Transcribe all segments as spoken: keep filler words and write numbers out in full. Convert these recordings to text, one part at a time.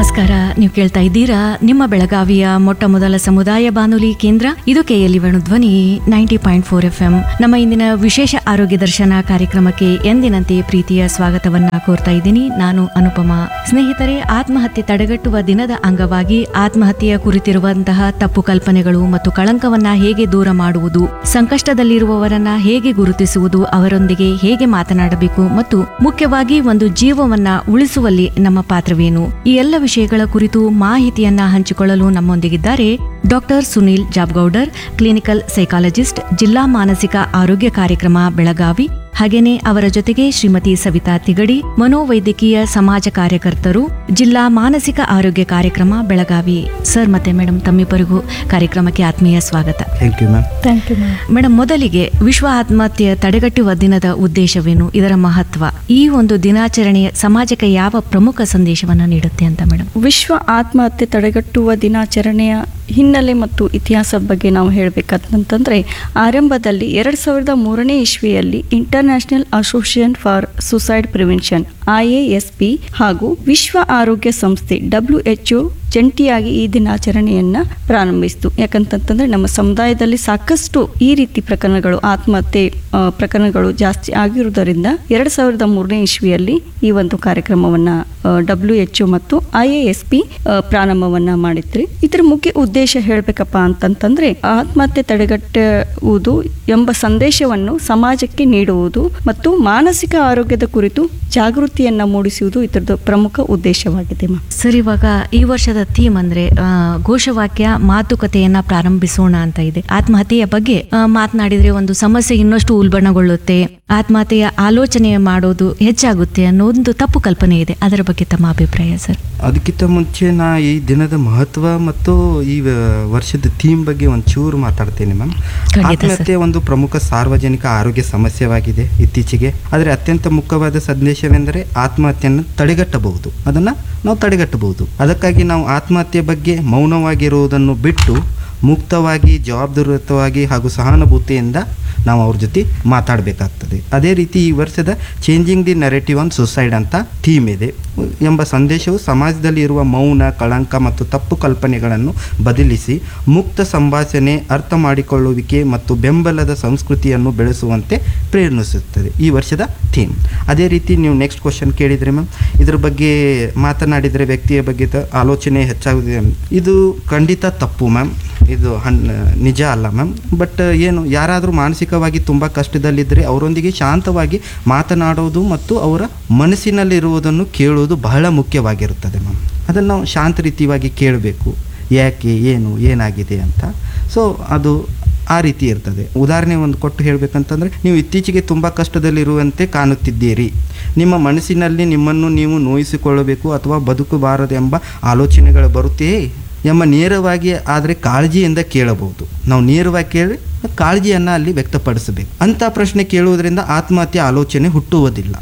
ನಮಸ್ಕಾರ. ನೀವು ಕೇಳ್ತಾ ಇದ್ದೀರಾ ನಿಮ್ಮ ಬೆಳಗಾವಿಯ ಮೊಟ್ಟ ಮೊದಲ ಸಮುದಾಯ ಬಾನುಲಿ ಕೇಂದ್ರ ಇದು KLE Venudhwani ninety point four F M. ನಮ್ಮ ಇಂದಿನ ವಿಶೇಷ ಆರೋಗ್ಯ ದರ್ಶನ ಕಾರ್ಯಕ್ರಮಕ್ಕೆ ಎಂದಿನಂತೆ ಪ್ರೀತಿಯ ಸ್ವಾಗತವನ್ನ ಕೋರ್ತಾ ಇದ್ದೀನಿ. ನಾನು ಅನುಪಮ. ಸ್ನೇಹಿತರೆ, ಆತ್ಮಹತ್ಯೆ ತಡೆಗಟ್ಟುವ ದಿನದ ಅಂಗವಾಗಿ ಆತ್ಮಹತ್ಯೆಯ ಕುರಿತಿರುವಂತಹ ತಪ್ಪು ಕಲ್ಪನೆಗಳು ಮತ್ತು ಕಳಂಕವನ್ನ ಹೇಗೆ ದೂರ ಮಾಡುವುದು, ಸಂಕಷ್ಟದಲ್ಲಿರುವವರನ್ನ ಹೇಗೆ ಗುರುತಿಸುವುದು, ಅವರೊಂದಿಗೆ ಹೇಗೆ ಮಾತನಾಡಬೇಕು ಮತ್ತು ಮುಖ್ಯವಾಗಿ ಒಂದು ಜೀವವನ್ನ ಉಳಿಸುವಲ್ಲಿ ನಮ್ಮ ಪಾತ್ರವೇನು, ಈ ಎಲ್ಲ ವಿಷಯಗಳ ಕುರಿತು ಮಾಹಿತಿಯನ್ನ ಹಂಚಿಕೊಳ್ಳಲು ನಮ್ಮೊಂದಿಗಿದ್ದಾರೆ ಡಾಕ್ಟರ್ ಸುನೀಲ್ ಜಾಬ್ಗೌಡರ್, ಕ್ಲಿನಿಕಲ್ ಸೈಕಾಲಜಿಸ್ಟ್, ಜಿಲ್ಲಾ ಮಾನಸಿಕ ಆರೋಗ್ಯ ಕಾರ್ಯಕ್ರಮ ಬೆಳಗಾವಿ. ಹಾಗೇನೆ ಅವರ ಜೊತೆಗೆ ಶ್ರೀಮತಿ ಸವಿತಾ ತಿಗಡಿ, ಮನೋವೈದ್ಯಕೀಯ ಸಮಾಜ ಕಾರ್ಯಕರ್ತರು, ಜಿಲ್ಲಾ ಮಾನಸಿಕ ಆರೋಗ್ಯ ಕಾರ್ಯಕ್ರಮ ಬೆಳಗಾವಿ. ಸರ್ ಮತ್ತೆ ಮೇಡಮ್, ತಮ್ಮಿಬ್ಬರಿಗೂ ಕಾರ್ಯಕ್ರಮಕ್ಕೆ ಆತ್ಮೀಯ ಸ್ವಾಗತ. Thank you ma'am. Thank you ma'am. Madam, ಮೊದಲಿಗೆ ವಿಶ್ವ ಆತ್ಮಹತ್ಯೆ ತಡೆಗಟ್ಟುವ ದಿನದ ಉದ್ದೇಶವೇನು, ಇದರ ಮಹತ್ವ, ಈ ಒಂದು ದಿನಾಚರಣೆಯ ಸಮಾಜಕ್ಕೆ ಯಾವ ಪ್ರಮುಖ ಸಂದೇಶವನ್ನ ನೀಡುತ್ತೆ ಅಂತ ಮೇಡಮ್? ವಿಶ್ವ ಆತ್ಮಹತ್ಯೆ ತಡೆಗಟ್ಟುವ ದಿನಾಚರಣೆಯ ಹಿನ್ನೆಲೆ ಮತ್ತು ಇತಿಹಾಸದ ಬಗ್ಗೆ ನಾವು ಹೇಳಬೇಕಂತಂದ್ರೆ, ಆರಂಭದಲ್ಲಿ ಎರಡ್ ಸಾವಿರದ ಮೂರನೇ ಇಸ್ವಿಯಲ್ಲಿ international association for suicide prevention I A S P ಹಾಗೂ ವಿಶ್ವ ಆರೋಗ್ಯ ಸಂಸ್ಥೆ ಡಬ್ಲ್ಯೂ ಎಚ್ ಒ ಜಂಟಿಯಾಗಿ ಈ ದಿನಾಚರಣೆಯನ್ನ ಪ್ರಾರಂಭಿಸಿತು. ಯಾಕಂತಂದ್ರೆ ನಮ್ಮ ಸಮುದಾಯದಲ್ಲಿ ಸಾಕಷ್ಟು ಈ ರೀತಿ ಪ್ರಕರಣಗಳು, ಆತ್ಮಹತ್ಯೆ ಪ್ರಕರಣಗಳು ಜಾಸ್ತಿ ಆಗಿರುವುದರಿಂದ ಎರಡ್ ಸಾವಿರದ ಮೂರನೇ ಇಸ್ವಿಯಲ್ಲಿ ಈ ಒಂದು ಕಾರ್ಯಕ್ರಮವನ್ನ ಡಬ್ಲ್ಯೂ ಎಚ್ ಒ ಮತ್ತು ಐ ಎ ಎಸ್ ಪಿ ಪ್ರಾರಂಭವನ್ನ ಮಾಡಿದ್ರಿ. ಇದರ ಮುಖ್ಯ ಉದ್ದೇಶ ಹೇಳ್ಬೇಕಪ್ಪ ಅಂತಂತಂದ್ರೆ, ಆತ್ಮಹತ್ಯೆ ತಡೆಗಟ್ಟುವುದು ಎಂಬ ಸಂದೇಶವನ್ನು ಸಮಾಜಕ್ಕೆ ನೀಡುವುದು ಮತ್ತು ಮಾನಸಿಕ ಆರೋಗ್ಯದ ಕುರಿತು ಜಾಗೃತಿಯನ್ನ ಮೂಡಿಸುವುದು ಇದರ ಪ್ರಮುಖ ಉದ್ದೇಶವಾಗಿದೆ. ಸರ್, ಇವಾಗ ಈ ವರ್ಷದ ಥೀಮ್ ಅಂದ್ರೆ ಘೋಷವಾಕ್ಯ ಮಾತುಕತೆಯನ್ನ ಪ್ರಾರಂಭಿಸೋಣ ಅಂತ ಇದೆ. ಆತ್ಮಹತ್ಯೆಯ ಬಗ್ಗೆ ಮಾತನಾಡಿದ್ರೆ ಒಂದು ಸಮಸ್ಯೆ ಇನ್ನಷ್ಟು ಉಲ್ಬಣಗೊಳ್ಳುತ್ತೆ, ಆತ್ಮಹತ್ಯೆಯ ಆಲೋಚನೆ ಮಾಡೋದು ಹೆಚ್ಚಾಗುತ್ತೆ ಅನ್ನೋ ಒಂದು ತಪ್ಪು ಕಲ್ಪನೆ ಇದೆ. ಅದರ ಬಗ್ಗೆ ತಮ್ಮ ಅಭಿಪ್ರಾಯ ಸರ್? ಅದಕ್ಕಿಂತ ಮುಂಚೆ ನಾ ಈ ದಿನದ ಮಹತ್ವ ಮತ್ತು ಈ ವರ್ಷದ ಥೀಮ್ ಬಗ್ಗೆ ಒಂಚೂರು ಮಾತಾಡ್ತೇನೆ ಮ್ಯಾಮ್. ಆತ್ಮಹತ್ಯೆ ಒಂದು ಪ್ರಮುಖ ಸಾರ್ವಜನಿಕ ಆರೋಗ್ಯ ಸಮಸ್ಯೆವಾಗಿದೆ ಇತ್ತೀಚೆಗೆ. ಆದರೆ ಅತ್ಯಂತ ಮುಖ್ಯವಾದ ಸಂದೇಶವೆಂದರೆ ಆತ್ಮಹತ್ಯೆಯನ್ನು ತಡೆಗಟ್ಟಬಹುದು, ಅದನ್ನ ನಾವು ತಡೆಗಟ್ಟಬಹುದು. ಅದಕ್ಕಾಗಿ ನಾವು ಆತ್ಮಹತ್ಯೆ ಬಗ್ಗೆ ಮೌನವಾಗಿರುವುದನ್ನು ಬಿಟ್ಟು ಮುಕ್ತವಾಗಿ, ಜವಾಬ್ದಾರಿಯುತವಾಗಿ ಹಾಗೂ ಸಹಾನುಭೂತಿಯಿಂದ ನಾವು ಅವ್ರ ಜೊತೆ ಮಾತಾಡಬೇಕಾಗ್ತದೆ. ಅದೇ ರೀತಿ ಈ ವರ್ಷದ changing the narrative on suicide ಅಂತ ಥೀಮ್ ಇದೆ ಎಂಬ ಸಂದೇಶವು ಸಮಾಜದಲ್ಲಿ ಇರುವ ಮೌನ, ಕಳಂಕ ಮತ್ತು ತಪ್ಪು ಕಲ್ಪನೆಗಳನ್ನು ಬದಲಿಸಿ ಮುಕ್ತ ಸಂಭಾಷಣೆ, ಅರ್ಥ ಮಾಡಿಕೊಳ್ಳುವಿಕೆ ಮತ್ತು ಬೆಂಬಲದ ಸಂಸ್ಕೃತಿಯನ್ನು ಬೆಳೆಸುವಂತೆ ಪ್ರೇರೇಪಿಸುತ್ತದೆ ಈ ವರ್ಷದ ಥೀಮ್. ಅದೇ ರೀತಿ ನೀವು ನೆಕ್ಸ್ಟ್ ಕ್ವಶನ್ ಕೇಳಿದರೆ ಮ್ಯಾಮ್, ಇದ್ರ ಬಗ್ಗೆ ಮಾತನಾಡಿದರೆ ವ್ಯಕ್ತಿಯ ಬಗ್ಗೆ ಆಲೋಚನೆ ಹೆಚ್ಚಾಗುತ್ತದೆ. ಇದು ಖಂಡಿತ ತಪ್ಪು ಮ್ಯಾಮ್, ಇದು ಹನ್ ನಿಜ ಅಲ್ಲ ಮ್ಯಾಮ್. ಬಟ್ ಏನು, ಯಾರಾದರೂ ಮಾನಸಿಕವಾಗಿ ತುಂಬ ಕಷ್ಟದಲ್ಲಿದ್ದರೆ ಅವರೊಂದಿಗೆ ಶಾಂತವಾಗಿ ಮಾತನಾಡೋದು ಮತ್ತು ಅವರ ಮನಸ್ಸಿನಲ್ಲಿರುವುದನ್ನು ಕೇಳುವುದು ಬಹಳ ಮುಖ್ಯವಾಗಿರುತ್ತದೆ ಮ್ಯಾಮ್. ಅದನ್ನು ನಾವು ಶಾಂತ ರೀತಿಯಾಗಿ ಕೇಳಬೇಕು, ಯಾಕೆ, ಏನು, ಏನಾಗಿದೆ ಅಂತ. ಸೊ ಅದು ಆ ರೀತಿ ಇರ್ತದೆ. ಉದಾಹರಣೆ ಒಂದು ಕೊಟ್ಟು ಹೇಳಬೇಕಂತಂದರೆ, ನೀವು ಇತ್ತೀಚೆಗೆ ತುಂಬ ಕಷ್ಟದಲ್ಲಿರುವಂತೆ ಕಾಣುತ್ತಿದ್ದೀರಿ, ನಿಮ್ಮ ಮನಸ್ಸಿನಲ್ಲಿ ನಿಮ್ಮನ್ನು ನೀವು ನೋಯಿಸಿಕೊಳ್ಳಬೇಕು ಅಥವಾ ಬದುಕಬಾರದು ಎಂಬ ಆಲೋಚನೆಗಳು ಬರುತ್ತೆಯೇ ಎಂಬ ನೇರವಾಗಿ ಆದರೆ ಕಾಳಜಿಯಿಂದ ಕೇಳಬಹುದು. ನಾವು ನೇರವಾಗಿ ಕೇಳಿ ಕಾಳಜಿಯನ್ನು ಅಲ್ಲಿ ವ್ಯಕ್ತಪಡಿಸಬೇಕು. ಅಂಥ ಪ್ರಶ್ನೆ ಕೇಳುವುದರಿಂದ ಆತ್ಮಹತ್ಯೆ ಆಲೋಚನೆ ಹುಟ್ಟುವುದಿಲ್ಲ.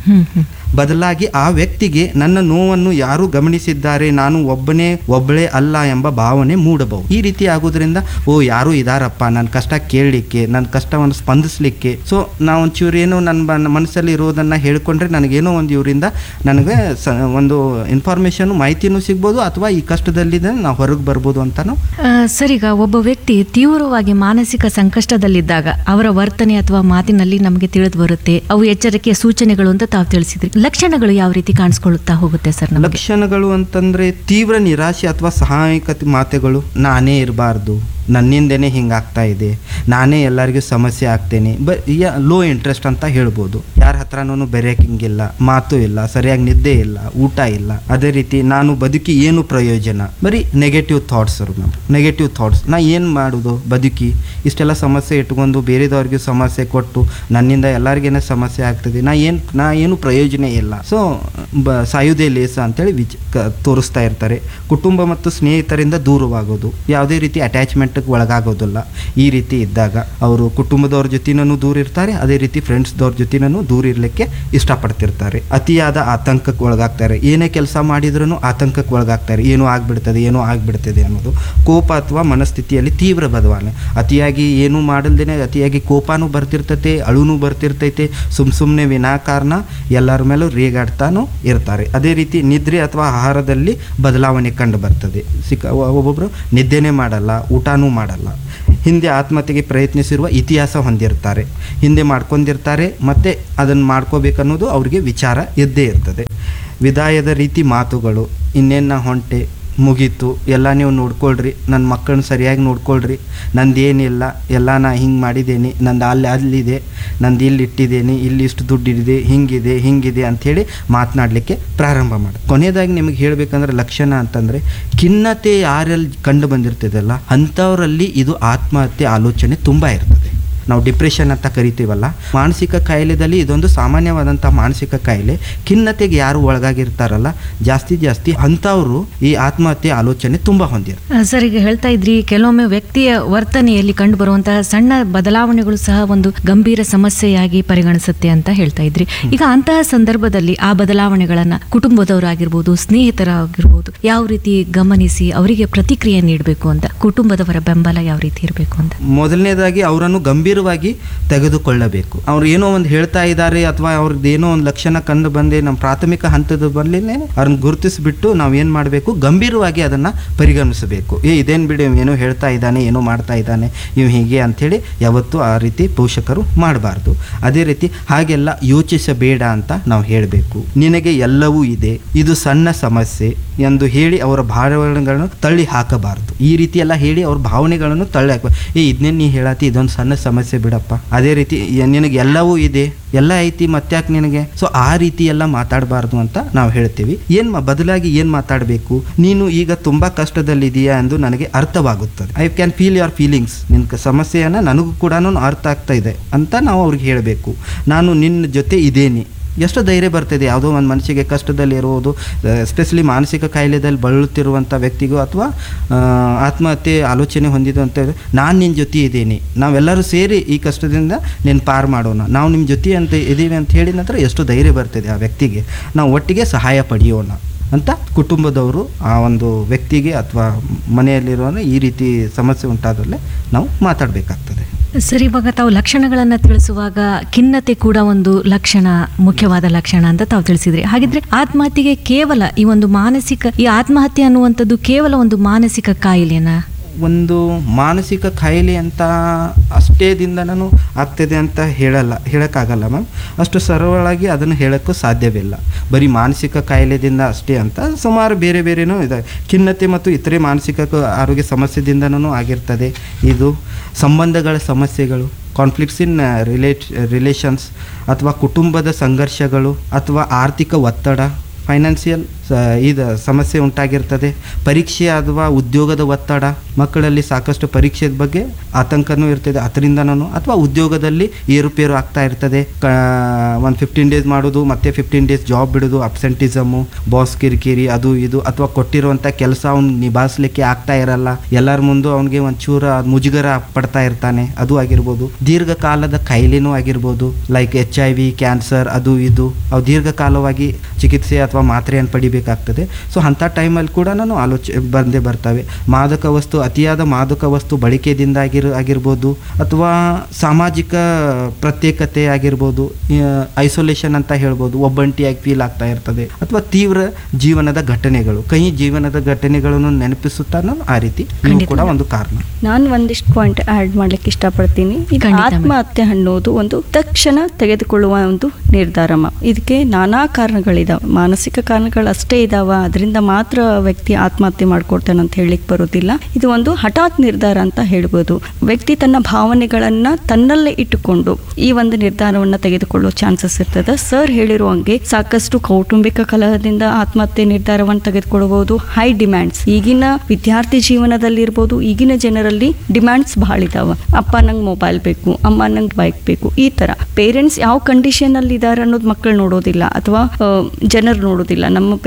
ಬದಲಾಗಿ ಆ ವ್ಯಕ್ತಿಗೆ ನನ್ನ ನೋವನ್ನು ಯಾರು ಗಮನಿಸಿದ್ದಾರೆ, ನಾನು ಒಬ್ಬನೇ ಒಬ್ಬಳೇ ಅಲ್ಲ ಎಂಬ ಭಾವನೆ ಮೂಡಬಹುದು. ಈ ರೀತಿ ಆಗೋದ್ರಿಂದ ಓ ಯಾರು ಇದಾರಪ್ಪ ನನ್ನ ಕಷ್ಟ ಕೇಳಲಿಕ್ಕೆ, ನನ್ನ ಕಷ್ಟವನ್ನು ಸ್ಪಂದಿಸಲಿಕ್ಕೆ. ಸೊ ನಾವು ಒಂಚೂರು ಏನೋ ನನ್ನ ಮನಸ್ಸಲ್ಲಿ ಇರೋದನ್ನು ಹೇಳ್ಕೊಂಡ್ರೆ ನನಗೇನೋ ಒಂದು ಇವರಿಂದ ನನಗೆ ಸ ಒಂದು ಇನ್ಫಾರ್ಮೇಷನ್, ಮಾಹಿತಿನೂ ಸಿಗ್ಬೋದು ಅಥವಾ ಈ ಕಷ್ಟದಲ್ಲಿದ್ದರೆ ನಾವು ಹೊರಗೆ ಬರ್ಬೋದು ಅಂತಾನು. ಸರ್, ಈಗ ಒಬ್ಬ ವ್ಯಕ್ತಿ ತೀವ್ರವಾಗಿ ಮಾನಸಿಕ ಸಂಕಷ್ಟದಲ್ಲಿದ್ದಾಗ ಅವರ ವರ್ತನೆ ಅಥವಾ ಮಾತಿನಲ್ಲಿ ನಮಗೆ ತಿಳಿದು ಬರುತ್ತೆ, ಅವು ಎಚ್ಚರಿಕೆಯ ಸೂಚನೆಗಳು ಅಂತ ತಾವು ತಿಳಿಸಿದ್ರಿ. ಲಕ್ಷಣಗಳು ಯಾವ ರೀತಿ ಕಾಣಿಸ್ಕೊಳ್ಳುತ್ತಾ ಹೋಗುತ್ತೆ ಸರ್? ಲಕ್ಷಣಗಳು ಅಂತಂದ್ರೆ ತೀವ್ರ ನಿರಾಶೆ ಅಥವಾ ಸಹಾಯಕತೆ ಮಾತುಗಳು, ನಾನೇ ಇರಬಾರ್ದು, ನನ್ನಿಂದನೇ ಹಿಂಗಾಗ್ತಾ ಇದೆ, ನಾನೇ ಎಲ್ಲರಿಗೂ ಸಮಸ್ಯೆ ಆಗ್ತೇನೆ, ಬ ಲೋ ಇಂಟ್ರೆಸ್ಟ್ ಅಂತ ಹೇಳ್ಬೋದು. ಯಾರ ಹತ್ರನೂ ಬೆರೆಯಂಗಿಲ್ಲ, ಮಾತು ಇಲ್ಲ, ಸರಿಯಾಗಿ ನಿದ್ದೆ ಇಲ್ಲ, ಊಟ ಇಲ್ಲ. ಅದೇ ರೀತಿ ನಾನು ಬದುಕಿ ಏನು ಪ್ರಯೋಜನ, ಬರೀ negative thoughts ma'am. Negative thoughts, ನಾ ಏನು ಮಾಡೋದು ಬದುಕಿ, ಇಷ್ಟೆಲ್ಲ ಸಮಸ್ಯೆ ಇಟ್ಕೊಂಡು ಬೇರೆದವ್ರಿಗೆ ಸಮಸ್ಯೆ ಕೊಟ್ಟು ನನ್ನಿಂದ ಎಲ್ಲರಿಗೇನೆ ಸಮಸ್ಯೆ ಆಗ್ತದೆ, ನಾ ಏನು ನಾ ಏನು ಪ್ರಯೋಜನ ಇಲ್ಲ. ಸೊ ಬ ಸಾಯುವುದೇ ಲೇಸ ಅಂತೇಳಿ ವಿಚ್ ತೋರಿಸ್ತಾ ಇರ್ತಾರೆ. ಕುಟುಂಬ ಮತ್ತು ಸ್ನೇಹಿತರಿಂದ ದೂರವಾಗೋದು, ಯಾವುದೇ ರೀತಿ ಅಟ್ಯಾಚ್ಮೆಂಟ್ ಆತಂಕಕ್ಕೆ ಒಳಗಾಗೋದಿಲ್ಲ. ಈ ರೀತಿ ಇದ್ದಾಗ ಅವರು ಕುಟುಂಬದವ್ರ ಜೊತೆನೂ ದೂರ ಇರ್ತಾರೆ, ಅದೇ ರೀತಿ ಫ್ರೆಂಡ್ಸ್ದವ್ರ ಜೊತೆನೂ ದೂರ ಇರಲಿಕ್ಕೆ ಇಷ್ಟಪಡ್ತಿರ್ತಾರೆ. ಅತಿಯಾದ ಆತಂಕಕ್ಕೆ ಒಳಗಾಗ್ತಾರೆ. ಏನೇ ಕೆಲಸ ಮಾಡಿದ್ರೂ ಆತಂಕಕ್ಕೆ ಒಳಗಾಗ್ತಾರೆ. ಏನೋ ಆಗ್ಬಿಡ್ತದೆ ಏನೋ ಆಗ್ಬಿಡ್ತದೆ ಅನ್ನೋದು ಕೋಪ ಅಥವಾ ಮನಸ್ಥಿತಿಯಲ್ಲಿ ತೀವ್ರ ಬದಲಾವಣೆ. ಅತಿಯಾಗಿ ಏನೂ ಮಾಡಲ್ದೇನೆ ಅತಿಯಾಗಿ ಕೋಪನೂ ಬರ್ತಿರ್ತೈತೆ, ಅಳುನೂ ಬರ್ತಿರ್ತೈತೆ, ಸುಮ್ ಸುಮ್ಮನೆ ವಿನಾಕಾರಣ ಎಲ್ಲರ ಮೇಲೂ ರೇಗಾಡ್ತಾನೂ ಇರ್ತಾರೆ. ಅದೇ ರೀತಿ ನಿದ್ರೆ ಅಥವಾ ಆಹಾರದಲ್ಲಿ ಬದಲಾವಣೆ ಕಂಡು ಬರ್ತದೆ. ಸಿಕ್ಕ ಒಬ್ಬೊಬ್ಬರು ನಿದ್ದೆನೇ ಮಾಡಲ್ಲ, ಊಟನೂ ಮಾಡಲ್ಲ. ಹಿಂದೆ ಆತ್ಮಹತ್ಯೆಗೆ ಪ್ರಯತ್ನಿಸಿರುವ ಇತಿಹಾಸ ಹೊಂದಿರ್ತಾರೆ, ಹಿಂದೆ ಮಾಡ್ಕೊಂಡಿರ್ತಾರೆ, ಮತ್ತು ಅದನ್ನು ಮಾಡ್ಕೋಬೇಕನ್ನೋದು ಅವರಿಗೆ ವಿಚಾರ ಇದ್ದೇ ಇರ್ತದೆ. ವಿದಾಯದ ರೀತಿ ಮಾತುಗಳು, ಇನ್ನೇನು ಹೊಂಟೆ ಮುಗೀತು, ಎಲ್ಲ ನೀವು ನೋಡ್ಕೊಳ್ರಿ, ನನ್ನ ಮಕ್ಕಳನ್ನ ಸರಿಯಾಗಿ ನೋಡ್ಕೊಳ್ರಿ, ನಂದೇನಿಲ್ಲ, ಎಲ್ಲ ನಾ ಹಿಂಗೆ ಮಾಡಿದ್ದೇನೆ, ನಂದು ಅಲ್ಲಿ ಅಲ್ಲಿದೆ, ನಂದು ಇಲ್ಲಿ ಇಟ್ಟಿದ್ದೇನೆ, ಇಲ್ಲಿ ಇಷ್ಟು ದುಡ್ಡಿದೆ, ಹಿಂಗಿದೆ ಹಿಂಗಿದೆ ಅಂಥೇಳಿ ಮಾತನಾಡಲಿಕ್ಕೆ ಪ್ರಾರಂಭ ಮಾಡಿ. ಕೊನೆಯದಾಗಿ ನಿಮಗೆ ಹೇಳಬೇಕಂದ್ರೆ ಲಕ್ಷಣ ಅಂತಂದರೆ ಖಿನ್ನತೆ ಯಾರಲ್ಲಿ ಕಂಡು ಬಂದಿರ್ತದಲ್ಲ ಅಂಥವರಲ್ಲಿ ಇದು ಆತ್ಮಹತ್ಯೆ ಆಲೋಚನೆ ತುಂಬ ಇರ್ತದೆ. ನಾವು ಡಿಪ್ರೆಷನ್ ಅಂತ ಕರಿತೀವಲ್ಲ, ಮಾನಸಿಕ ಕಾಯಿಲೆದಲ್ಲಿ ಇದೊಂದು ಸಾಮಾನ್ಯವಾದಂಥ ಮಾನಸಿಕ ಕಾಯಿಲೆ. ಖಿನ್ನತೆಗೆ ಯಾರು ಒಳಗಾಗಿರ್ತಾರಲ್ಲ ಜಾಸ್ತಿ ಜಾಸ್ತಿ ಅಂಥವರು ಈ ಆತ್ಮಹತ್ಯೆ ಆಲೋಚನೆ ತುಂಬ ಹೊಂದಿರ್ತಾರೆ. ಸರ್, ಈಗ ಹೇಳ್ತಾ ಇದ್ರಿ ಕೆಲವೊಮ್ಮೆ ವ್ಯಕ್ತಿಯ ವರ್ತನೆಯಲ್ಲಿ ಕಂಡು ಬರುವಂತಹ ಸಣ್ಣ ಬದಲಾವಣೆಗಳು ಸಹ ಒಂದು ಗಂಭೀರ ಸಮಸ್ಯೆಯಾಗಿ ಪರಿಗಣಿಸುತ್ತೆ ಅಂತ ಹೇಳ್ತಾ ಇದ್ರಿ. ಈಗ ಅಂತಹ ಸಂದರ್ಭದಲ್ಲಿ ಆ ಬದಲಾವಣೆಗಳನ್ನ ಕುಟುಂಬದವರಾಗಿರ್ಬೋದು, ಸ್ನೇಹಿತರಾಗಿರ್ಬೋದು, ಯಾವ ರೀತಿ ಗಮನಿಸಿ ಅವರಿಗೆ ಪ್ರತಿಕ್ರಿಯೆ ನೀಡಬೇಕು ಅಂತ, ಕುಟುಂಬದವರ ಬೆಂಬಲ ಯಾವ ರೀತಿ ಇರಬೇಕು ಅಂತ? ಮೊದಲನೇದಾಗಿ ಅವರನ್ನು ಗಂಭೀರ ತೆಗೆದುಕೊಳ್ಳಬೇಕು. ಅವ್ರು ಏನೋ ಒಂದು ಹೇಳ್ತಾ ಇದ್ದಾರೆ ಅಥವಾ ಅವ್ರದ್ದು ಏನೋ ಒಂದು ಲಕ್ಷಣ ಕಂಡು ಬಂದೆ ನಮ್ಮ ಪ್ರಾಥಮಿಕ ಹಂತದ ಬರಲಿನೇ ಅವ್ರನ್ನ ಗುರುತಿಸಿಬಿಟ್ಟು ನಾವು ಏನು ಮಾಡಬೇಕು, ಗಂಭೀರವಾಗಿ ಅದನ್ನು ಪರಿಗಣಿಸಬೇಕು. ಏ ಇದೇನು ಬಿಡಿ, ಏನೋ ಹೇಳ್ತಾ ಇದ್ದಾನೆ, ಏನೋ ಮಾಡ್ತಾ ಇದ್ದಾನೆ, ಇವು ಹೀಗೆ ಅಂಥೇಳಿ ಯಾವತ್ತೂ ಆ ರೀತಿ ಪೋಷಕರು ಮಾಡಬಾರ್ದು. ಅದೇ ರೀತಿ ಹಾಗೆಲ್ಲ ಯೋಚಿಸಬೇಡ ಅಂತ ನಾವು ಹೇಳಬೇಕು. ನಿನಗೆ ಎಲ್ಲವೂ ಇದೆ, ಇದು ಸಣ್ಣ ಸಮಸ್ಯೆ ಎಂದು ಹೇಳಿ ಅವರ ಭಾವನೆಗಳನ್ನು ತಳ್ಳಿ ಹಾಕಬಾರ್ದು. ಈ ರೀತಿ ಎಲ್ಲ ಹೇಳಿ ಅವ್ರ ಭಾವನೆಗಳನ್ನು ತಳ್ಳಿ ಹಾಕಬಾರ್ದು. ಏ ಇದನ್ನೇ ನೀ ಹೇಳತ್ತಿ, ಇದೊಂದು ಸಣ್ಣ ಸಮಸ್ಯೆ ಬಿಡಪ್ಪ, ಅದೇ ರೀತಿ ನಿನಗೆ ಎಲ್ಲವೂ ಇದೆ, ಎಲ್ಲ ಐತಿ, ಮತ್ತ್ಯಾಕೆ ನಿನಗೆ? ಸೊ ಆ ರೀತಿ ಎಲ್ಲ ಮಾತಾಡಬಾರ್ದು ಅಂತ ನಾವು ಹೇಳ್ತೀವಿ. ಏನು ಬದಲಾಗಿ ಏನು ಮಾತಾಡಬೇಕು, ನೀನು ಈಗ ತುಂಬ ಕಷ್ಟದಲ್ಲಿದೆಯಾ ಎಂದು ನನಗೆ ಅರ್ಥವಾಗುತ್ತದೆ. I can feel your feelings. ನಿನ್ನ ಸಮಸ್ಯೆಯನ್ನು ನನಗೂ ಕೂಡ ಅರ್ಥ ಆಗ್ತಾ ಇದೆ ಅಂತ ನಾವು ಅವ್ರಿಗೆ ಹೇಳಬೇಕು. ನಾನು ನಿನ್ನ ಜೊತೆ ಇದ್ದೇನೆ. ಎಷ್ಟು ಧೈರ್ಯ ಬರ್ತದೆ ಯಾವುದೋ ಒಂದು ಮನಸ್ಸಿಗೆ ಕಷ್ಟದಲ್ಲಿ ಇರುವುದು, ಎಸ್ಪೆಷಲಿ ಮಾನಸಿಕ ಕಾಯಿಲೆದಲ್ಲಿ ಬಳಲುತ್ತಿರುವಂಥ ವ್ಯಕ್ತಿಗೂ ಅಥವಾ ಆತ್ಮಹತ್ಯೆ ಆಲೋಚನೆ ಹೊಂದಿದಂಥ, ನಾನು ನಿನ್ನ ಜೊತೆ ಇದ್ದೀನಿ, ನಾವೆಲ್ಲರೂ ಸೇರಿ ಈ ಕಷ್ಟದಿಂದ ನೀನು ಪಾರು ಮಾಡೋಣ, ನಾವು ನಿಮ್ಮ ಜೊತೆ ಅಂತ ಇದ್ದೀವಿ ಅಂತ ಹೇಳಿದ ನಂತರ ಎಷ್ಟು ಧೈರ್ಯ ಬರ್ತದೆ ಆ ವ್ಯಕ್ತಿಗೆ. ನಾವು ಒಟ್ಟಿಗೆ ಸಹಾಯ ಪಡೆಯೋಣ ಅಂತ ಕುಟುಂಬದವರು ಆ ಒಂದು ವ್ಯಕ್ತಿಗೆ ಅಥವಾ ಮನೆಯಲ್ಲಿರೋ ಈ ರೀತಿ ಸಮಸ್ಯೆ ಉಂಟಾದಲ್ಲೇ ನಾವು ಮಾತಾಡಬೇಕಾಗ್ತದೆ. ಸರಿ, ಇವಾಗ ತಾವು ಲಕ್ಷಣಗಳನ್ನು ತಿಳಿಸುವಾಗ ಖಿನ್ನತೆ ಕೂಡ ಒಂದು ಲಕ್ಷಣ, ಮುಖ್ಯವಾದ ಲಕ್ಷಣ ಅಂತ ತಾವು ತಿಳಿಸಿದ್ರಿ. ಹಾಗಿದ್ರೆ ಆತ್ಮಹತ್ಯೆಗೆ ಕೇವಲ ಈ ಒಂದು ಮಾನಸಿಕ, ಈ ಆತ್ಮಹತ್ಯೆ ಅನ್ನುವಂಥದ್ದು ಕೇವಲ ಒಂದು ಮಾನಸಿಕ ಕಾಯಿಲೆನಾ? ಒಂದು ಮಾನಸಿಕ ಕಾಯಿಲೆ ಅಂತ ಅಷ್ಟೇ ದಿಂದನೂ ಆಗ್ತದೆ ಅಂತ ಹೇಳಲ್ಲ, ಹೇಳೋಕ್ಕಾಗಲ್ಲ ಮ್ಯಾಮ್. ಅಷ್ಟು ಸರಳವಾಗಿ ಅದನ್ನು ಹೇಳೋಕ್ಕೂ ಸಾಧ್ಯವಿಲ್ಲ. ಬರೀ ಮಾನಸಿಕ ಕಾಯಿಲೆದಿಂದ ಅಷ್ಟೇ ಅಂತ ಸುಮಾರು ಬೇರೆ ಬೇರೆನೂ ಇದೆ. ಖಿನ್ನತೆ ಮತ್ತು ಇತರೆ ಮಾನಸಿಕ ಆರೋಗ್ಯ ಸಮಸ್ಯೆದಿಂದನೂ ಆಗಿರ್ತದೆ. ಇದು ಸಂಬಂಧಗಳ ಸಮಸ್ಯೆಗಳು, ಕಾನ್ಫ್ಲಿಕ್ಟ್ಸ್ ಇನ್ ರಿಲೇಟ್ ರಿಲೇಷನ್ಸ್ ಅಥವಾ ಕುಟುಂಬದ ಸಂಘರ್ಷಗಳು ಅಥವಾ ಆರ್ಥಿಕ ಒತ್ತಡ, ಫೈನಾನ್ಷಿಯಲ್ ಇದು ಸಮಸ್ಯೆ ಉಂಟಾಗಿರ್ತದೆ. ಪರೀಕ್ಷೆ ಅಥವಾ ಉದ್ಯೋಗದ ಒತ್ತಡ, ಮಕ್ಕಳಲ್ಲಿ ಸಾಕಷ್ಟು ಪರೀಕ್ಷೆದ ಬಗ್ಗೆ ಆತಂಕನೂ ಇರ್ತದೆ ಅದರಿಂದನೂ, ಅಥವಾ ಉದ್ಯೋಗದಲ್ಲಿ ಏರುಪೇರು ಆಗ್ತಾ ಇರ್ತದೆ. ಕ ಒಂದು ಫಿಫ್ಟೀನ್ ಡೇಸ್ ಮಾಡೋದು ಮತ್ತೆ ಫಿಫ್ಟೀನ್ ಡೇಸ್ ಜಾಬ್ ಬಿಡೋದು, ಅಬ್ಸೆಂಟಿಸಮು, ಬಾಸ್ ಕಿರಿಕಿರಿ, ಅದು ಇದು, ಅಥವಾ ಕೊಟ್ಟಿರುವಂಥ ಕೆಲಸ ಅವ್ನು ನಿಭಾಯಿಸ್ಲಿಕ್ಕೆ ಆಗ್ತಾ ಇರಲ್ಲ, ಎಲ್ಲರ ಮುಂದೆ ಅವನಿಗೆ ಒಂಚೂರ ಮುಜುಗರ ಪಡ್ತಾ ಇರ್ತಾನೆ, ಅದು ಆಗಿರ್ಬೋದು. ದೀರ್ಘಕಾಲದ ಕಾಯಿಲೆನೂ ಆಗಿರ್ಬೋದು, like H I V, cancer, ಅದು ಇದು, ಅವು ದೀರ್ಘಕಾಲವಾಗಿ ಚಿಕಿತ್ಸೆ ಅಥವಾ ಮಾತ್ರೆಯನ್ನು ಪಡಿಬೇಕಾಗ್ತದೆ. ಸೊ ಅಂಥ ಟೈಮಲ್ಲಿ ಕೂಡ ನಾನು ಆಲೋಚನೆ ಬಂದೇ ಬರ್ತವೆ. ಮಾದಕ ವಸ್ತು, ಅತಿಯಾದ ಮಾದಕ ವಸ್ತು ಬಳಕೆದಿಂದ ಆಗಿರ್ ಆಗಿರ್ಬೋದು ಅಥವಾ ಸಾಮಾಜಿಕ ಪ್ರತ್ಯೇಕತೆ ಆಗಿರ್ಬೋದು, ಐಸೋಲೇಷನ್ ಅಂತ ಹೇಳ್ಬೋದು, ಒಬ್ಬಂಟಿಯಾಗಿ ಫೀಲ್ ಆಗ್ತಾ ಇರ್ತದೆ, ಅಥವಾ ತೀವ್ರ ಜೀವನದ ಘಟನೆಗಳು, ಕೈ ಜೀವನದ ಘಟನೆಗಳನ್ನು ನೆನಪಿಸುತ್ತಾನೋ ಆ ರೀತಿ ಇವು ಕೂಡ ಒಂದು ಕಾರಣ. ನಾನು ಒಂದಿಷ್ಟು ಪಾಯಿಂಟ್ ಆ್ಯಡ್ ಮಾಡ್ಲಿಕ್ಕೆ ಇಷ್ಟಪಡ್ತೀನಿ. ಇದು ಆತ್ಮಹತ್ಯೆ ಅನ್ನೋದು ಒಂದು ತಕ್ಷಣ ತೆಗೆದುಕೊಳ್ಳುವ ಒಂದು ನಿರ್ಧಾರ. ಇದಕ್ಕೆ ನಾನಾ ಕಾರಣಗಳಿದಾವೆ, ಮಾನಸಿಕ ಕಾರಣಗಳು ಅಷ್ಟೇ ಇದಾವ, ಅದರಿಂದ ಮಾತ್ರ ವ್ಯಕ್ತಿ ಆತ್ಮಹತ್ಯೆ ಮಾಡ್ಕೊಡ್ತಾನೆ ಅಂತ ಹೇಳಲಿಕ್ಕೆ ಬರೋದಿಲ್ಲ. ಇದು ಒಂದು ಹಠಾತ್ ನಿರ್ಧಾರ ಅಂತ ಹೇಳ್ಬೋದು. ವ್ಯಕ್ತಿ ತನ್ನ ಭಾವನೆಗಳನ್ನ ತನ್ನಲ್ಲೇ ಇಟ್ಟುಕೊಂಡು ಈ ಒಂದು ನಿರ್ಧಾರವನ್ನ ತೆಗೆದುಕೊಳ್ಳುವ ಚಾನ್ಸಸ್ ಇರ್ತದೆ. ಸರ್ ಹೇಳಿರುವ ಹಂಗೆ ಸಾಕಷ್ಟು ಕೌಟುಂಬಿಕ ಕಲಹದಿಂದ ಆತ್ಮಹತ್ಯೆ ನಿರ್ಧಾರವನ್ನು ತೆಗೆದುಕೊಳ್ಳಬಹುದು. ಹೈ ಡಿಮ್ಯಾಂಡ್ಸ್ ಈಗಿನ ವಿದ್ಯಾರ್ಥಿ ಜೀವನದಲ್ಲಿ ಇರ್ಬೋದು, ಈಗಿನ ಜನರಲ್ಲಿ ಡಿಮ್ಯಾಂಡ್ಸ್ ಬಹಳ ಇದಾವ. ಅಪ್ಪ ನಂಗೆ ಮೊಬೈಲ್ ಬೇಕು, ಅಮ್ಮ ನಂಗೆ ಬೈಕ್ ಬೇಕು, ಈ ತರ ಪೇರೆಂಟ್ಸ್ ಯಾವ ಕಂಡೀಷನ್ ಅಲ್ಲಿ ಇದಾರೆ ಅನ್ನೋದು ಮಕ್ಕಳು ನೋಡೋದಿಲ್ಲ ಅಥವಾ ಜನರು ನೋಡೋದಿಲ್ಲ. ನಮ್ಮ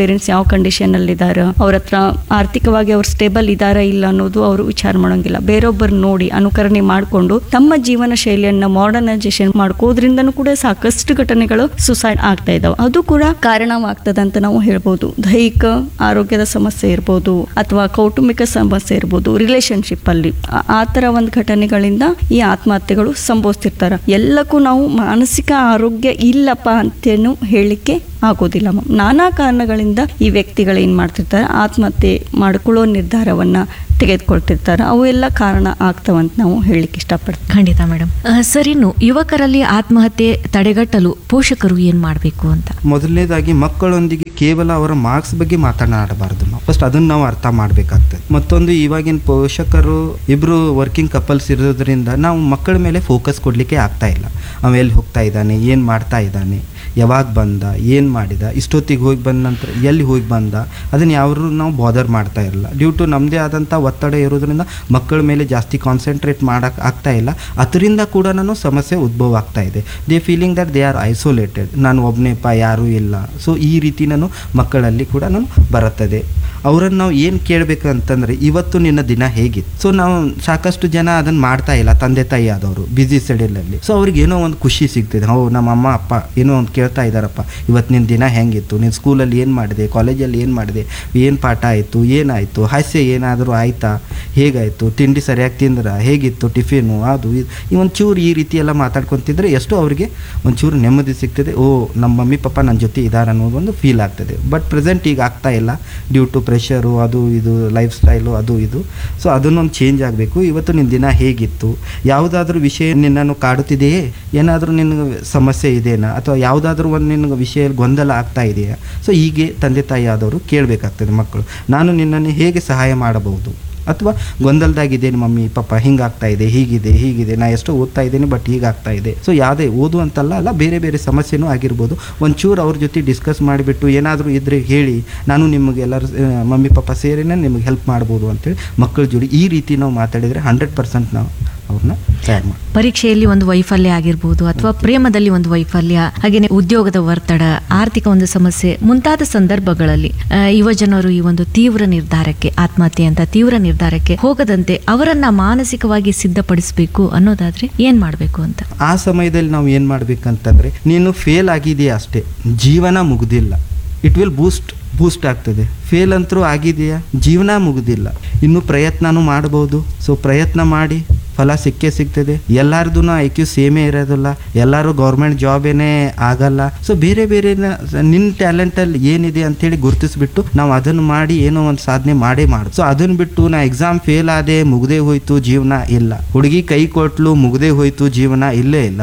ಪೇರೆಂಟ್ಸ್ ಯಾವ ಕಂಡೀಷನ್ ಅಲ್ಲಿ ಇದ್ದಾರೆ, ಅವ್ರ ಹತ್ರ ಆರ್ಥಿಕವಾಗಿ ಅವ್ರು ಸ್ಟೇಬಲ್ ಇದಾರ ಇಲ್ಲ ಅನ್ನೋದು ಅವರು ವಿಚಾರ ಮಾಡೋಂಗಿಲ್ಲ. ಬೇರೊಬ್ಬರು ನೋಡಿ ಅನುಕರಣೆ ಮಾಡಿಕೊಂಡು ತಮ್ಮ ಜೀವನ ಶೈಲಿಯನ್ನ ಮಾಡರ್ನೈಸೇಷನ್ ಮಾಡ್ಕೋದ್ರಿಂದನೂ ಕೂಡ ಸಾಕಷ್ಟು ಘಟನೆಗಳು ಸುಸೈಡ್ ಆಗ್ತಾ ಇದಾವೆ. ಅದು ಕೂಡ ಕಾರಣವಾಗ್ತದೆ ಅಂತ ನಾವು ಹೇಳ್ಬೋದು. ದೈಹಿಕ ಆರೋಗ್ಯದ ಸಮಸ್ಯೆ ಇರ್ಬೋದು ಅಥವಾ ಕೌಟುಂಬಿಕ ಸಮಸ್ಯೆ ಇರ್ಬೋದು, ರಿಲೇಶನ್ಶಿಪ್ ಅಲ್ಲಿ ಆ- ಆ ತರ ಒಂದು ಘಟನೆಗಳಿಂದ ಈ ಆತ್ಮಹತ್ಯೆಗಳು ಸಂಭವಿಸ್ತಿರ್ತಾರ. ಎಲ್ಲಕ್ಕೂ ನಾವು ಮಾನಸಿಕ ಆರೋಗ್ಯ ಇಲ್ಲಪ್ಪ ಅಂತೇನು ಹೇಳಲಿಕ್ಕೆ ಆಗೋದಿಲ್ಲ. ನಾನಾ ಕಾರಣಗಳಿಂದ ಈ ವ್ಯಕ್ತಿಗಳು ಏನ್ ಮಾಡ್ತಿರ್ತಾರೆ, ಆತ್ಮಹತ್ಯೆ ಮಾಡಿಕೊಳ್ಳೋ ನಿರ್ಧಾರವನ್ನ ತೆಗೆದುಕೊಳ್ತಿರ್ತಾರೆ. ಅವು ಎಲ್ಲ ಕಾರಣ ಆಗ್ತಾವಂತ ನಾವು ಹೇಳಲಿಕ್ಕೆ ಇಷ್ಟಪಡ್ತೀವಿ. ಖಂಡಿತ ಮೇಡಮ್. ಸರ್, ಇನ್ನು ಯುವಕರಲ್ಲಿ ಆತ್ಮಹತ್ಯೆ ತಡೆಗಟ್ಟಲು ಪೋಷಕರು ಏನ್ ಮಾಡಬೇಕು ಅಂತ? ಮೊದಲನೇದಾಗಿ ಮಕ್ಕಳೊಂದಿಗೆ ಕೇವಲ ಅವರ ಮಾರ್ಕ್ಸ್ ಬಗ್ಗೆ ಮಾತನಾಡಬಾರ್ದು. ನಾವು ಫಸ್ಟ್ ಅದನ್ನ ನಾವು ಅರ್ಥ ಮಾಡಬೇಕಾಗ್ತದೆ. ಮತ್ತೊಂದು, ಇವಾಗಿನ ಪೋಷಕರು ಇಬ್ರು ವರ್ಕಿಂಗ್ ಕಪಲ್ಸ್ ಇರೋದ್ರಿಂದ ನಾವು ಮಕ್ಕಳ ಮೇಲೆ ಫೋಕಸ್ ಕೊಡಲಿಕ್ಕೆ ಆಗ್ತಾ ಇಲ್ಲ. ಅವ ಎಲ್ಲಿ ಹೋಗ್ತಾ ಇದ್ದಾನೆ, ಏನು ಮಾಡ್ತಾ ಇದ್ದಾನೆ, ಯಾವಾಗ ಬಂದ, ಏನು ಮಾಡಿದ, ಇಷ್ಟೊತ್ತಿಗೆ ಹೋಗಿ ಬಂದ ನಂತರ ಎಲ್ಲಿ ಹೋಗಿ ಬಂದ, ಅದನ್ನು ಯಾರು ನಾವು ಬಾದರ್ ಮಾಡ್ತಾ ಇರಲ್ಲ. ಡ್ಯೂ ಟು ನಮ್ಮದೇ ಆದಂಥ ಒತ್ತಡ ಇರೋದ್ರಿಂದ ಮಕ್ಕಳ ಮೇಲೆ ಜಾಸ್ತಿ ಕಾನ್ಸಂಟ್ರೇಟ್ ಮಾಡೋಕ್ಕೆ ಆಗ್ತಾ ಇಲ್ಲ. ಅದರಿಂದ ಕೂಡ ನಾನು ಸಮಸ್ಯೆ ಉದ್ಭವ ಆಗ್ತಾ ಇದೆ. They feeling that they are isolated, ನಾನು ಒಬ್ಬನೇಪ್ಪ, ಯಾರೂ ಇಲ್ಲ. ಸೊ ಈ ರೀತಿ ನಾನು ಮಕ್ಕಳಲ್ಲಿ ಕೂಡ ನಾನು ಬರುತ್ತದೆ. ಅವರನ್ನು ನಾವು ಏನು ಕೇಳಬೇಕು ಅಂತಂದರೆ, ಇವತ್ತು ನಿನ್ನ ದಿನ ಹೇಗಿತ್ತು. ಸೊ ನಾವು ಸಾಕಷ್ಟು ಜನ ಅದನ್ನು ಮಾಡ್ತಾ ಇಲ್ಲ, ತಂದೆ ತಾಯಿ ಆದವರು ಬ್ಯುಸಿ ಶೆಡ್ಯೂಲಲ್ಲಿ. ಸೊ ಅವ್ರಿಗೆ ಏನೋ ಒಂದು ಖುಷಿ ಸಿಗ್ತದೆ, ಹೋ ನಮ್ಮ ಅಮ್ಮ ಅಪ್ಪ ಏನೋ ಒಂದು ಕೇಳ್ತಾ ಇದ್ದಾರಪ್ಪ, ಇವತ್ತು ನಿನ್ನ ದಿನ ಹೆಂಗಿತ್ತು, ನೀನು ಸ್ಕೂಲಲ್ಲಿ ಏನು ಮಾಡಿದೆ, ಕಾಲೇಜಲ್ಲಿ ಏನು ಮಾಡಿದೆ, ಏನು ಪಾಠ ಆಯಿತು, ಏನಾಯಿತು, ಹಾಸ್ಯ ಏನಾದರೂ ಆಯಿತಾ, ಹೇಗಾಯಿತು, ತಿಂಡಿ ಸರಿಯಾಗಿ ತಿಂದ್ರ, ಹೇಗಿತ್ತು ಟಿಫಿನು, ಅದು ಇದು ಈ ಒಂಚೂರು ಈ ರೀತಿ ಎಲ್ಲ ಮಾತಾಡ್ಕೊತಿದ್ರೆ ಎಷ್ಟೋ ಅವರಿಗೆ ಒಂಚೂರು ನೆಮ್ಮದಿ ಸಿಗ್ತದೆ. ಓ ನಮ್ಮ ಮಮ್ಮಿ ಪಪ್ಪ ನನ್ನ ಜೊತೆ ಇದ್ದಾರೆ ಅನ್ನೋದು ಒಂದು ಫೀಲ್ ಆಗ್ತದೆ. ಬಟ್ ಪ್ರೆಸೆಂಟ್ ಈಗ ಆಗ್ತಾ ಇಲ್ಲ, ಡ್ಯೂ ಟು ಪ್ರೆಷರು, ಅದು ಇದು ಲೈಫ್ ಸ್ಟೈಲು ಅದು ಇದು. ಸೊ ಅದನ್ನೊಂದು ಚೇಂಜ್ ಆಗಬೇಕು. ಇವತ್ತು ನಿನ್ನ ದಿನ ಹೇಗಿತ್ತು, ಯಾವುದಾದ್ರೂ ವಿಷಯ ನಿನ್ನನ್ನು ಕಾಡುತ್ತಿದೆಯೇ, ಏನಾದರೂ ನಿನಗೆ ಸಮಸ್ಯೆ ಇದೆಯಾ, ಅಥವಾ ಯಾವುದಾದ್ರೂ ಒಂದು ನಿನಗೆ ವಿಷಯ ಗೊಂದಲ ಆಗ್ತಾ ಇದೆಯಾ. ಸೊ ಹೀಗೆ ತಂದೆ ತಾಯಿ ಆದವರು ಕೇಳಬೇಕಾಗ್ತದೆ ಮಕ್ಕಳು, ನಾನು ನಿನ್ನನ್ನು ಹೇಗೆ ಸಹಾಯ ಮಾಡಬಹುದು, ಅಥವಾ ಗೊಂದಲದಾಗಿದ್ದೇನೆ ಮಮ್ಮಿ ಪಾಪ, ಹಿಂಗಾಗ್ತಾ ಇದೆ, ಹೀಗಿದೆ ಹೀಗಿದೆ, ನಾ ಎಷ್ಟೋ ಓದ್ತಾ ಇದ್ದೀನಿ ಬಟ್ ಹೀಗಾಗ್ತಾ ಇದೆ. ಸೊ ಯಾವುದೇ ಓದು ಅಂತಲ್ಲ ಅಲ್ಲ, ಬೇರೆ ಬೇರೆ ಸಮಸ್ಯೆನೂ ಆಗಿರ್ಬೋದು. ಒಂಚೂರು ಅವ್ರ ಜೊತೆ ಡಿಸ್ಕಸ್ ಮಾಡಿಬಿಟ್ಟು ಏನಾದರೂ ಇದ್ದರೆ ಹೇಳಿ, ನಾನು ನಿಮಗೆ ಎಲ್ಲರೂ ಮಮ್ಮಿ ಪಾಪ ಸೇರಿನೇ ನಿಮಗೆ ಹೆಲ್ಪ್ ಮಾಡ್ಬೋದು ಅಂತೇಳಿ ಮಕ್ಕಳ ಜೋಡಿ ಈ ರೀತಿ ನಾವು ಮಾತಾಡಿದರೆ ಹಂಡ್ರೆಡ್ ಪರ್ಸೆಂಟ್ ನಾವು ಅವ್ರನ್ನ ತಯಾರು ಮಾಡಿ. ಪರೀಕ್ಷೆಯಲ್ಲಿ ಒಂದು ವೈಫಲ್ಯ ಆಗಿರ್ಬೋದು, ಅಥವಾ ಪ್ರೇಮದಲ್ಲಿ ಒಂದು ವೈಫಲ್ಯ, ಹಾಗೆಯೇ ಉದ್ಯೋಗದ ಒತ್ತಡ, ಆರ್ಥಿಕ ಒಂದು ಸಮಸ್ಯೆ ಮುಂತಾದ ಸಂದರ್ಭಗಳಲ್ಲಿ ಆ, ಯುವ ಜನರು ಈ ಒಂದು ತೀವ್ರ ನಿರ್ಧಾರಕ್ಕೆ, ಆತ್ಮಹತ್ಯೆ ಅಂತ ತೀವ್ರ ನಿರ್ಧಾರಕ್ಕೆ ಹೋಗದಂತೆ ಅವರನ್ನ ಮಾನಸಿಕವಾಗಿ ಸಿದ್ಧಪಡಿಸಬೇಕು ಅನ್ನೋದಾದ್ರೆ ಏನ್ ಮಾಡಬೇಕು ಅಂತ? ಆ ಸಮಯದಲ್ಲಿ ನಾವು ಏನು ಮಾಡಬೇಕಂತಂದರೆ, ನೀನು ಫೇಲ್ ಆಗಿದೆಯಾ ಅಷ್ಟೇ, ಜೀವನ ಮುಗಿದಿಲ್ಲ. ಇಟ್ ವಿಲ್ ಬೂಸ್ಟ್ ಬೂಸ್ಟ್ ಆಗ್ತದೆ. ಫೇಲ್ ಅಂತರೂ ಆಗಿದೆಯಾ, ಜೀವನ ಮುಗಿದಿಲ್ಲ, ಇನ್ನು ಪ್ರಯತ್ನನೂ ಮಾಡ್ಬೋದು. ಸೊ ಪ್ರಯತ್ನ ಮಾಡಿ ಫಲ ಸಿಕ್ಕೇ ಸಿಗ್ತದೆ. ಎಲ್ಲಾರ್ದು ಐ ಕ್ಯೂ ಸೇಮೇ ಇರೋದಿಲ್ಲ, ಎಲ್ಲರೂ ಗೌರ್ಮೆಂಟ್ ಜಾಬೇನೇ ಆಗಲ್ಲ. ಸೊ ಬೇರೆ ಬೇರೆ ನಿನ್ನ ಟ್ಯಾಲೆಂಟಲ್ಲಿ ಏನಿದೆ ಅಂತೇಳಿ ಗುರುತಿಸ್ಬಿಟ್ಟು ನಾವು ಅದನ್ನು ಮಾಡಿ ಏನೋ ಒಂದು ಸಾಧನೆ ಮಾಡೇ ಮಾಡು. ಸೊ ಅದನ್ನು ಬಿಟ್ಟು ನಾ ಎಕ್ಸಾಮ್ ಫೇಲ್ ಆದೆ, ಮುಗ್ದೇ ಹೋಯ್ತು ಜೀವನ, ಇಲ್ಲ. ಹುಡುಗಿ ಕೈ ಕೊಟ್ಲು, ಮುಗ್ದೇ ಹೋಯ್ತು ಜೀವನ, ಇಲ್ಲೇ ಇಲ್ಲ.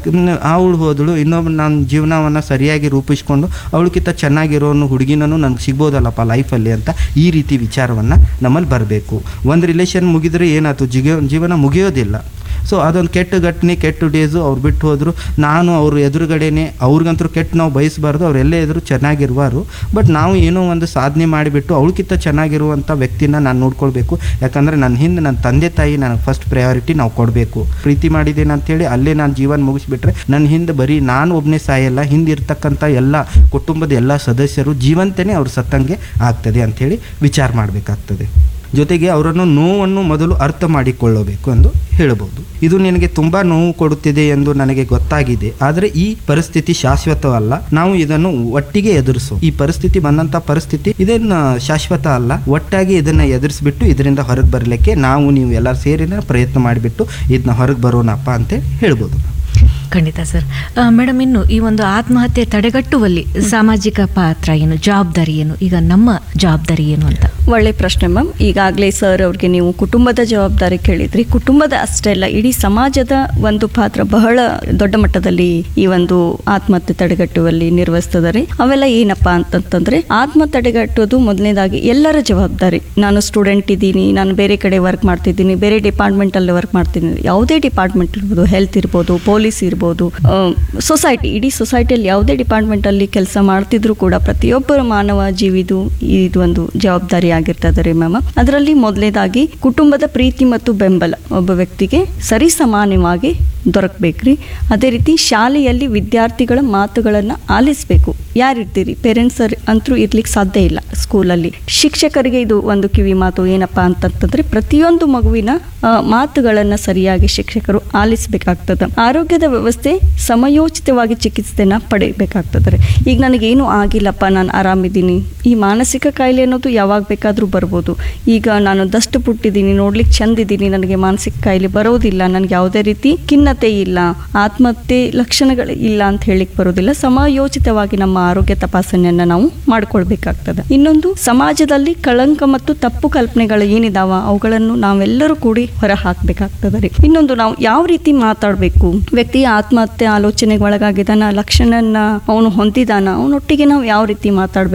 ಅವಳು ಹೋದಳು, ಇನ್ನೊಬ್ಬ ನನ್ನ ಜೀವನವನ್ನು ಸರಿಯಾಗಿ ರೂಪಿಸ್ಕೊಂಡು ಅವಳಕ್ಕಿಂತ ಚೆನ್ನಾಗಿರೋನು ಹುಡುಗಿನೂ ನನಗೆ ಸಿಗ್ಬೋದಲ್ಲಪ್ಪ ಲೈಫಲ್ಲಿ ಅಂತ ಈ ರೀತಿ ವಿಚಾರವನ್ನು ನಮ್ಮಲ್ಲಿ ಬರಬೇಕು. ಒಂದು ರಿಲೇಷನ್ ಮುಗಿದ್ರೆ ಏನಾಯ್ತು, ಜಿಗ ಜೀವನ ಮುಗಿಯೋದಿಲ್ಲ. ಸೊ ಅದೊಂದು ಕೆಟ್ಟ ಘಟನೆ, ಕೆಟ್ಟ ಡೇಸು, ಅವ್ರು ಬಿಟ್ಟು ಹೋದರು. ನಾನು ಅವ್ರ ಎದುರುಗಡೆನೆ, ಅವ್ರಿಗಂತೂ ಕೆಟ್ಟ ನಾವು ಬಯಸಬಾರ್ದು, ಅವರೆಲ್ಲೇ ಎದುರು ಚೆನ್ನಾಗಿರುವಾರು. ಬಟ್ ನಾವು ಏನೋ ಒಂದು ಸಾಧನೆ ಮಾಡಿಬಿಟ್ಟು ಅವಳಕ್ಕಿಂತ ಚೆನ್ನಾಗಿರುವಂಥ ವ್ಯಕ್ತಿನ ನಾನು ನೋಡ್ಕೊಳ್ಬೇಕು. ಯಾಕಂದರೆ ನನ್ನ ಹಿಂದೆ ನನ್ನ ತಂದೆ ತಾಯಿ ನನಗೆ ಫಸ್ಟ್ ಪ್ರಯಾರಿಟಿ ನಾವು ಕೊಡಬೇಕು. ಪ್ರೀತಿ ಮಾಡಿದ್ದೇನೆ ಅಂಥೇಳಿ ಅಲ್ಲೇ ನಾನು ಜೀವನ ಮುಗಿಸ್ಬಿಟ್ರೆ ನನ್ನ ಹಿಂದೆ ಬರೀ ನಾನು ಒಬ್ಬನೇ ಸಾಯಲ್ಲ, ಹಿಂದೆ ಇರ್ತಕ್ಕಂಥ ಎಲ್ಲ ಕುಟುಂಬದ ಎಲ್ಲ ಸದಸ್ಯರು ಜೀವಂತನೇ ಅವ್ರು ಸತ್ತಂಗೆ ಆಗ್ತದೆ ಅಂಥೇಳಿ ವಿಚಾರ ಮಾಡಬೇಕಾಗ್ತದೆ. ಜೊತೆಗೆ ಅವರನ್ನು ನೋವನ್ನು ಮೊದಲು ಅರ್ಥ ಮಾಡಿಕೊಳ್ಳಬೇಕು ಎಂದು ಹೇಳಬಹುದು. ಇದು ನಿನಗೆ ತುಂಬಾ ನೋವು ಕೊಡುತ್ತಿದೆ ಎಂದು ನನಗೆ ಗೊತ್ತಾಗಿದೆ, ಆದರೆ ಈ ಪರಿಸ್ಥಿತಿ ಶಾಶ್ವತವಲ್ಲ, ನಾವು ಇದನ್ನು ಒಟ್ಟಿಗೆ ಎದುರಿಸು. ಈ ಪರಿಸ್ಥಿತಿ ಬಂದಂತ ಪರಿಸ್ಥಿತಿ ಇದೇನು ಶಾಶ್ವತ ಅಲ್ಲ, ಒಟ್ಟಾಗಿ ಇದನ್ನ ಎದುರಿಸ್ಬಿಟ್ಟು ಇದರಿಂದ ಹೊರಗೆ ಬರಲಿಕ್ಕೆ ನಾವು ನೀವು ಎಲ್ಲರೂ ಸೇರಿ ಪ್ರಯತ್ನ ಮಾಡಿಬಿಟ್ಟು ಇದನ್ನ ಹೊರಗೆ ಬರೋಣಪ್ಪ ಅಂತ ಹೇಳ್ಬೋದು. ಖಂಡಿತ ಸರ್. ಮೇಡಮ್, ಇನ್ನು ಈ ಒಂದು ಆತ್ಮಹತ್ಯೆ ತಡೆಗಟ್ಟುವಲ್ಲಿ ಸಾಮಾಜಿಕ ಪಾತ್ರ ಏನು, ಜವಾಬ್ದಾರಿ ಏನು, ಈಗ ನಮ್ಮ ಜವಾಬ್ದಾರಿ ಏನು ಅಂತ? ಒಳ್ಳೆ ಪ್ರಶ್ನೆ ಮ್ಯಾಮ್. ಈಗಾಗಲೇ ಸರ್ ಅವ್ರಿಗೆ ನೀವು ಕುಟುಂಬದ ಜವಾಬ್ದಾರಿ ಕೇಳಿದ್ರಿ. ಕುಟುಂಬದ ಅಷ್ಟೇ ಅಲ್ಲ, ಇಡೀ ಸಮಾಜದ ಒಂದು ಪಾತ್ರ ಬಹಳ ದೊಡ್ಡ ಮಟ್ಟದಲ್ಲಿ ಈ ಒಂದು ಆತ್ಮಹತ್ಯೆ ತಡೆಗಟ್ಟುವಲ್ಲಿ ನಿರ್ವಹಿಸ್ತದೆ. ಅವೆಲ್ಲ ಏನಪ್ಪಾ ಅಂತಂತಂದ್ರೆ, ಆತ್ಮ ತಡೆಗಟ್ಟೋದು ಮೊದಲನೇದಾಗಿ ಎಲ್ಲರ ಜವಾಬ್ದಾರಿ. ನಾನು ಸ್ಟೂಡೆಂಟ್ ಇದ್ದೀನಿ, ನಾನು ಬೇರೆ ಕಡೆ ವರ್ಕ್ ಮಾಡ್ತಿದ್ದೀನಿ, ಬೇರೆ ಡಿಪಾರ್ಟ್ಮೆಂಟ್ ಅಲ್ಲಿ ವರ್ಕ್ ಮಾಡ್ತಿದ್ದೀನಿ, ಯಾವುದೇ ಡಿಪಾರ್ಟ್ಮೆಂಟ್ ಇರ್ಬೋದು, ಹೆಲ್ತ್ ಇರ್ಬೋದು, ಪೊಲೀಸ್ ಇರ್ಬೋದು, ಸೊಸೈಟಿ, ಇಡೀ ಸೊಸೈಟಿಯಲ್ಲಿ ಯಾವುದೇ ಡಿಪಾರ್ಟ್ಮೆಂಟ್ ಅಲ್ಲಿ ಕೆಲಸ ಮಾಡ್ತಿದ್ರು ಕೂಡ ಪ್ರತಿಯೊಬ್ಬರ ಮಾನವ ಜೀವಿದು ಇದು ಒಂದು ಜವಾಬ್ದಾರಿ ಆಗಿರ್ತದೆ ಮ್ಯಾಮ್. ಅದರಲ್ಲಿ ಮೊದಲನೇದಾಗಿ ಕುಟುಂಬದ ಪ್ರೀತಿ ಮತ್ತು ಬೆಂಬಲ ಒಬ್ಬ ವ್ಯಕ್ತಿಗೆ ಸರಿ ಸಮಾನವಾಗಿ ದೊರಕಬೇಕ್ರಿ. ಅದೇ ರೀತಿ ಶಾಲೆಯಲ್ಲಿ ವಿದ್ಯಾರ್ಥಿಗಳ ಮಾತುಗಳನ್ನು ಆಲಿಸಬೇಕು. ಯಾರಿರ್ತೀರಿ, ಪೇರೆಂಟ್ಸ್ ಅಂತೂ ಇರ್ಲಿಕ್ಕೆ ಸಾಧ್ಯ ಇಲ್ಲ ಸ್ಕೂಲಲ್ಲಿ. ಶಿಕ್ಷಕರಿಗೆ ಇದು ಒಂದು ಕಿವಿ ಮಾತು ಏನಪ್ಪಾ ಅಂತಂತಂದ್ರೆ ಪ್ರತಿಯೊಂದು ಮಗುವಿನ ಮಾತುಗಳನ್ನು ಸರಿಯಾಗಿ ಶಿಕ್ಷಕರು ಆಲಿಸಬೇಕಾಗ್ತದೆ. ಆರೋಗ್ಯದ ವ್ಯವಸ್ಥೆ ಸಮಯೋಚಿತವಾಗಿ ಚಿಕಿತ್ಸೆನ ಪಡೆಯಬೇಕಾಗ್ತದೆ. ಈಗ ನನಗೇನು ಆಗಿಲ್ಲಪ್ಪ, ನಾನು ಆರಾಮಿದ್ದೀನಿ. ಈ ಮಾನಸಿಕ ಕಾಯಿಲೆ ಅನ್ನೋದು ಯಾವಾಗ ಬೇಕಾದರೂ ಬರ್ಬೋದು. ಈಗ ನಾನು ದಷ್ಟು ಪುಟ್ಟಿದ್ದೀನಿ, ನೋಡ್ಲಿಕ್ಕೆ ಚಂದಿದ್ದೀನಿ, ನನಗೆ ಮಾನಸಿಕ ಕಾಯಿಲೆ ಬರೋದಿಲ್ಲ, ನನಗೆ ಯಾವುದೇ ರೀತಿ ಖಿನ್ನತೆ ಇಲ್ಲ, ಆತ್ಮಹತ್ಯೆ ಲಕ್ಷಣಗಳು ಇಲ್ಲ ಅಂತ ಹೇಳಿಕ್ ಬರೋದಿಲ್ಲ. ಸಮಯೋಚಿತವಾಗಿ ನಮ್ಮ ಆರೋಗ್ಯ ತಪಾಸಣೆಯನ್ನ ನಾವು ಮಾಡ್ಕೊಳ್ಬೇಕಾಗ್ತದೆ. ಇನ್ನೊಂದು, ಸಮಾಜದಲ್ಲಿ ಕಳಂಕ ಮತ್ತು ತಪ್ಪು ಕಲ್ಪನೆಗಳು ಏನಿದಾವ ಅವುಗಳನ್ನು ನಾವೆಲ್ಲರೂ ಕೂಡಿ ಹೊರ ಹಾಕ್ಬೇಕಾಗ್ತದೆ ರೀ. ಇನ್ನೊಂದು, ನಾವು ಯಾವ ರೀತಿ ಮಾತಾಡಬೇಕು, ವ್ಯಕ್ತಿ ಆತ್ಮಹತ್ಯೆ ಆಲೋಚನೆಗೆ ಒಳಗಾಗಿದ್ದಾನ, ಲಕ್ಷಣನ ಅವನು ಹೊಂದಿದಾನ, ಅವನೊಟ್ಟಿಗೆ ನಾವು ಯಾವ ರೀತಿ ಮಾತಾಡ್ಬೇಕು